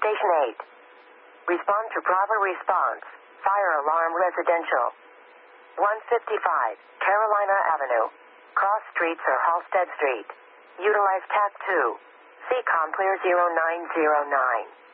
Station 8. Respond to Bravo response. Fire alarm residential. 155 Carolina Avenue. Cross streets or Halsted Street. Utilize TAC 2. CCOM clear 0909.